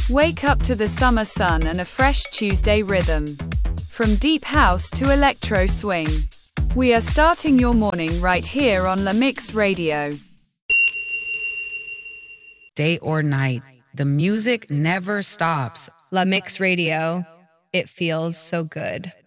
Wake up to the summer sun and a fresh Tuesday rhythm. From deep house to electro swing. We are starting your morning right here on La Mix Radio. Day or night, the music never stops. La Mix Radio. It feels so good.